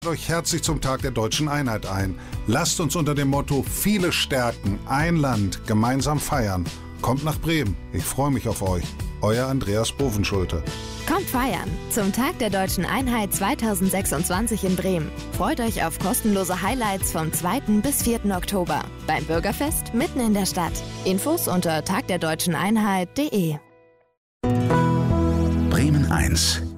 Euch herzlich zum Tag der Deutschen Einheit ein. Lasst uns unter dem Motto Viele stärken, ein Land, gemeinsam feiern. Kommt nach Bremen. Ich freue mich auf euch. Euer Andreas Bovenschulte. Kommt feiern zum Tag der Deutschen Einheit 2026 in Bremen. Freut euch auf kostenlose Highlights vom 2. bis 4. Oktober. Beim Bürgerfest mitten in der Stadt. Infos unter tagderdeutscheneinheit.de. Bremen 1